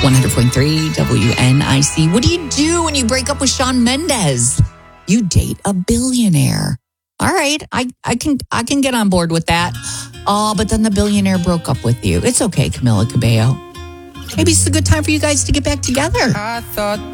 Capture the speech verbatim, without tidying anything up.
one hundred point three W N I C. What do you do when you break up with Shawn Mendes? You date a billionaire. All right, I, I can I can get on board with that. Oh, but then the billionaire broke up with you. It's okay, Camila Cabello. Maybe it's a good time for you guys to get back together. I thought